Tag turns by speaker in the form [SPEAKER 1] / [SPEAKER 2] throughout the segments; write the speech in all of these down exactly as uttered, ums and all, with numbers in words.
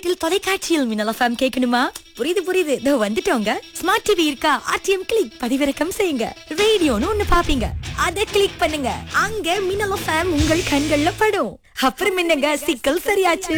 [SPEAKER 1] வீட்டில் தொலைக்காட்சியில் மின்னல் எஃப்எம் கேட்கணுமா? புரியுது புரியுது, இதோ வந்துட்டோங்க. ஸ்மார்ட் டிவி இருக்கா? ஆர்டிஎம் கிளிக் பதிவிறக்கம் செய்யுங்க. ரேடியோன்னு ஒண்ணு பாப்பீங்க, அத கிளிக் பண்ணுங்க. அங்க மின்னல் எஃப்எம் உங்கள் கண்கள்ல படும். அப்புறம் என்னங்க, சிக்கல் சரியாச்சு.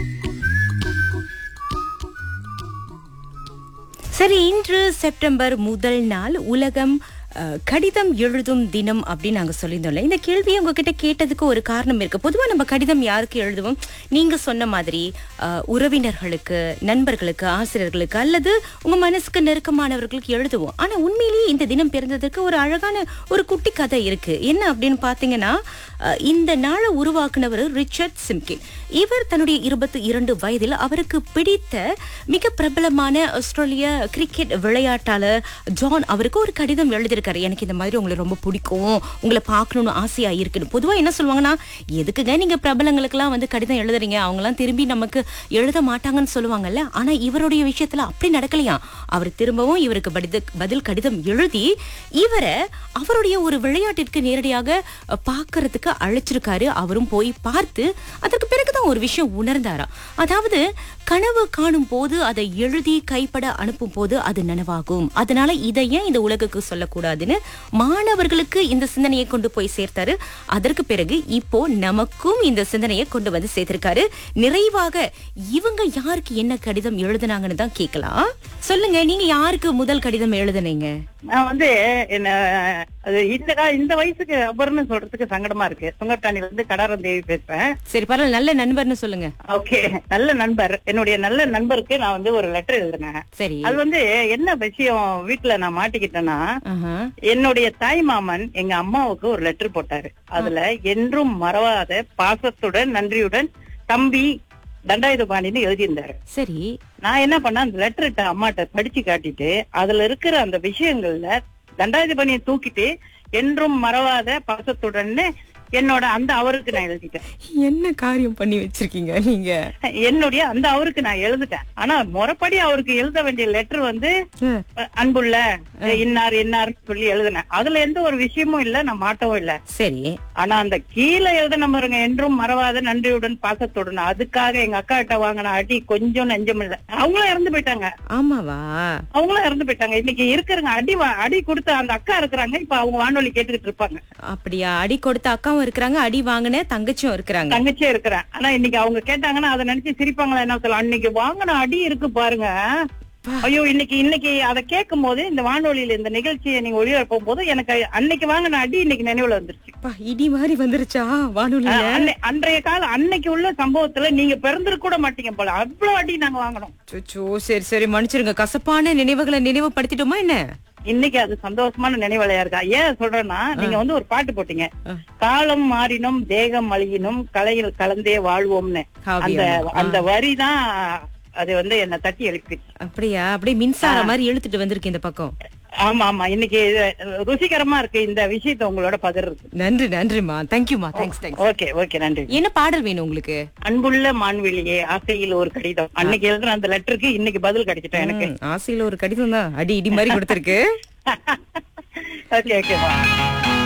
[SPEAKER 2] சரி, இன்று செப்டம்பர் முதல் நாள் உலகம் அஹ், கடிதம் எழுதும் தினம் அப்படின்னு நாங்க சொல்லியிருந்தோம்ல. இந்த கேள்வியை உங்ககிட்ட கேட்டதுக்கு ஒரு காரணம் இருக்கு. பொதுவா நம்ம கடிதம் யாருக்கு எழுதுவோம்? நீங்க சொன்ன மாதிரி அஹ், உறவினர்களுக்கு, நண்பர்களுக்கு, ஆசிரியர்களுக்கு அல்லது உங்க மனசுக்கு நெருக்கமானவர்களுக்கு எழுதுவோம். ஆனா உண்மையிலேயே இந்த தினம் பிறந்ததுக்கு ஒரு அழகான ஒரு குட்டி கதை இருக்கு. என்ன அப்படின்னு பாத்தீங்கன்னா, அஹ், இந்த நாளை உருவாக்குனவர் ரிச்சர்ட் சிம்கின். இவர் தன்னுடைய இருபத்தி இரண்டு வயதில் அவருக்கு பிடித்த மிக பிரபலமான ஆஸ்திரேலிய கிரிக்கெட் விளையாட்டாளர் ஜான் அவருக்கு ஒரு கடிதம் எழுதியிருக்காரு. எனக்கு இந்த மாதிரி உங்களை ரொம்ப பிடிக்கும், உங்களை பார்க்கணும்னு ஆசையா இருக்குன்னு. பொதுவா என்ன சொல்லுவாங்கன்னா, எதுக்குங்க நீங்க பிரபலங்களுக்கெல்லாம் வந்து கடிதம் எழுதுறீங்க, அவங்கெல்லாம் திரும்பி நமக்கு எழுத மாட்டாங்கன்னு சொல்லுவாங்கல்ல. ஆனா இவருடைய விஷயத்துல அப்படி நடக்கலையா. அவர் திரும்பவும் இவருக்கு பதில் பதில் கடிதம் எழுதி இவரை அவருடைய ஒரு விளையாட்டிற்கு நேரடியாக அஹ், பார்க்கறதுக்கு அழைச்சிருக்காரு. அவரும் போய் பார்த்து அதற்கு பிறகுதான் ஒரு விஷயம் உணர்ந்தாராம். அதாவது கனவு காணும் போது அதை எழுதி கைப்பட அனுப்பும் போது அது நனவாகும். அதனால இதை ஏன் இந்த உலகுக்கு சொல்லக்கூடாதுன்னு மாணவர்களுக்கு இந்த சிந்தனையை கொண்டு போய் சேர்த்தாரு. அதற்கு பிறகு இப்போ நமக்கும் இந்த சிந்தனையை கொண்டு வந்து சேர்த்திருக்காரு. நிறைவாக இவங்க யாருக்கு என்ன கடிதம் எழுதுனாங்கன்னு தான் கேட்கலாம். சொல்லுங்க, நீங்க யாருக்கு முதல் கடிதம் எழுதுனீங்க?
[SPEAKER 3] நான் வந்து என்ன அது இந்த கா- இந்த வயசுக்கு அப்புறம்னு சொல்றதுக்கு சங்கடமா இருக்கு. சுங்கட்டாணில இருந்து கடாரம் தேவி பேசுறேன்.
[SPEAKER 2] சரி, பரவாயில்ல, நல்ல நண்பர்னு சொல்லுங்க.
[SPEAKER 3] ஓகே, நல்ல நண்பர், என்னுடைய நல்ல நண்பருக்கு நான் வந்து ஒரு லெட்டர் எழுதினேன்.
[SPEAKER 2] சரி.
[SPEAKER 3] அது வந்து என்ன விஷயம் வீட்டுல நான் மாட்டிக்கிட்டேன்னா,
[SPEAKER 2] ஆஹா.
[SPEAKER 3] என்னுடைய தாய் மாமன் எங்க அம்மாவுக்கு ஒரு லெட்டர் போட்டாரு. அதுல என்றும் மறவாத பாசத்துடன் நன்றியுடன் தம்பி தண்டாயுதபாணின்னு எழுதியிருந்தாரு.
[SPEAKER 2] சரி.
[SPEAKER 3] நான் என்ன பண்ணேன், அந்த லெட்டர்ட்ட அம்மாட்ட படிச்சு காட்டிட்டு அதுல இருக்கிற அந்த விஷயங்கள்ல தண்டாயுதபாணியை தூக்கிட்டு என்றும் மறவாத பாசத்துடன்னு என்னோட அந்த அவருக்கு நான் எழுதிட்டேன்.
[SPEAKER 2] என்ன காரியம் பண்ணி வச்சிருக்கீங்க நீங்க?
[SPEAKER 3] என்னுடைய அந்த அவருக்கு நான் எழுதிட்டேன். ஆனா முறைப்படி அவருக்கு எழுத வேண்டிய லெட்டர் வந்து
[SPEAKER 2] ம்.
[SPEAKER 3] அஹ், அன்புள்ள இன்னார் இன்னார்னு சொல்லி எழுதினேன். அதுல எந்த ஒரு விஷயமும் இல்ல, நான் மாட்டவும் இல்ல.
[SPEAKER 2] சரி.
[SPEAKER 3] ஆனா அந்த கீழே எழுதின பாருங்க, என்றும் மறவாத நன்றியுடன் பாசத்துடன், அதுக்காக எங்க அக்கா கிட்ட வாங்கின அடி கொஞ்சம் நெஞ்சம் இல்ல. அவங்களும் இறந்து போயிட்டாங்க.
[SPEAKER 2] ஆமாவா?
[SPEAKER 3] அவங்களும் இறந்து போயிட்டாங்க. இன்னைக்கு இருக்கிறவங்க அடி வா- அடி கொடுத்த அந்த அக்கா இருக்கிறாங்க. இப்ப அவங்க வானொலி கேட்டுக்கிட்டு இருப்பாங்க.
[SPEAKER 2] அப்படியா? அடி கொடுத்த அக்காவும் இருக்கிறாங்க, அடி வாங்கின தங்கச்சியும் இருக்கிறாங்க.
[SPEAKER 3] தங்கச்சியே இருக்கிறேன். ஆனா இன்னைக்கு அவங்க கேட்டாங்கன்னா அதை நினைச்சு சிரிப்பாங்களா என்ன சொல்லலாம். அன்னைக்கு வாங்கின அடி இருக்கு பாருங்க. ஐயோ, இன்னைக்கு இன்னைக்கு அதை கேட்கும் போது, இந்த வானொலியில இந்த நிகழ்ச்சியை நீங்க ஒளிபரப்பும் போது எனக்கு அன்னைக்கு வாங்கின அடி இன்னைக்கு நினைவுல வந்துருச்சு.
[SPEAKER 2] அப்பா, இடி மாதிரி வந்துருச்சா வானொலியில?
[SPEAKER 3] அஹ் அன்னை- அன்றைய காலம் அன்னைக்கு உள்ள சம்பவத்துல நீங்க பிறந்திருக்க கூட மாட்டீங்க போல, அவ்வளவு அடி நாங்க வாங்கினோம்.
[SPEAKER 2] சோ, சரி சரி, மன்னிச்சிருங்க. கசப்பான நினைவுகளை நினைவுபடுத்திட்டோமா என்ன?
[SPEAKER 3] இன்னைக்கு அது சந்தோஷமான நினைவலையா இருக்கா. ஏன் சொல்றேன்னா, நீங்க வந்து ஒரு பாட்டு போட்டீங்க, காலம் மாறினும் தேகம் அழியினும் கலையில் கலந்தே வாழ்வோம்னு. அந்த அந்த வரிதான் அது வந்து என்ன தட்டி எழுப்பி.
[SPEAKER 2] அப்படியா? அப்படியே மின்சார மாதிரி இழுத்துட்டு வந்திருக்கு இந்த பக்கம்.
[SPEAKER 3] ஆமா ஆமா, இன்னைக்கு ருசிகரமா இருக்கு இந்த விஷயத்தை உங்களோட பகிர்றது.
[SPEAKER 2] நன்றி நன்றிமா, தேங்க்யூமா. Thanks thanks.
[SPEAKER 3] ஓகே ஓகே, நன்றி.
[SPEAKER 2] என்ன பாடல் வேணும் உங்களுக்கு?
[SPEAKER 3] அன்புள்ள மான்வெளியே ஆசையில் ஒரு கடிதம். அன்னைக்கு எழுதுன அந்த லெட்டருக்கு இன்னைக்கு பதில் கிடைச்சிட்டேன் எனக்கு.
[SPEAKER 2] ம், ஆசையில ஒரு கடிதம் தான் அடி இடி மாதிரி கொடுத்திருக்கு.
[SPEAKER 3] Okay okay.